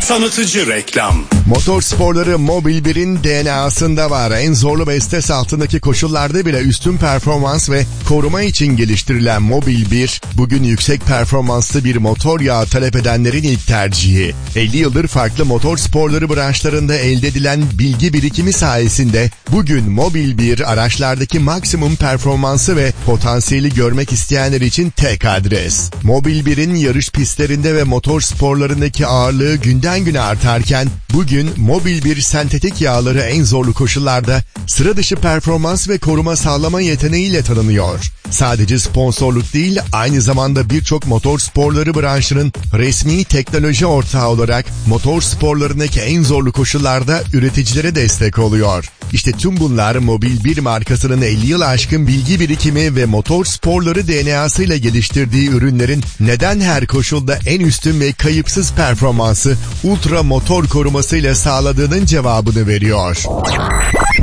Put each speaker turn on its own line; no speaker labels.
Tanıtıcı reklam.
Motorsporları Mobil 1'in DNA'sında var. En zorlu ve stres altındaki koşullarda bile üstün performans ve koruma için geliştirilen Mobil 1, bugün yüksek performanslı bir motor yağı talep edenlerin ilk tercihi. 50 yıldır farklı motorsporları branşlarında elde edilen bilgi birikimi sayesinde bugün Mobil 1, araçlardaki maksimum performansı ve potansiyeli görmek isteyenler için tek adres. Mobil 1'in yarış pistlerinde ve motor sporlarındaki ağırlığı günden güne artarken, bugün Mobil 1 sentetik yağları en zorlu koşullarda sıra dışı performans ve koruma sağlama yeteneğiyle tanınıyor. Sadece sponsorluk değil, aynı zamanda birçok motor sporları branşının resmi teknoloji ortağı olarak motor sporlarındaki en zorlu koşullarda üreticilere destek oluyor. İşte tüm bunlar Mobil 1 markasının 50 yıl aşkın bilgi birikimi ve motor sporları DNA'sıyla geliştirdiği ürünlerin neden her koşulda en üstün ve kayıpsız performansı ultra motor korumasıyla sağladığının cevabını veriyor.